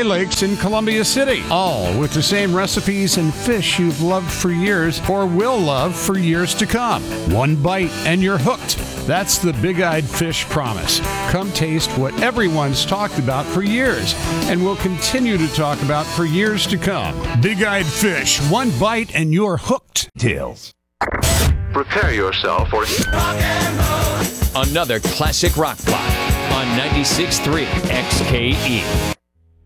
Lakes in Columbia City. All with the same recipes and fish you've loved for years or will love for years to come. One bite and you're hooked. That's the Big Eyed Fish promise. Come taste what everyone's talked about for years and will continue to talk about for years to come. Big Eyed Fish, one bite and you're hooked. Tales. Prepare yourself for Another classic rock block on 96.3 XKE.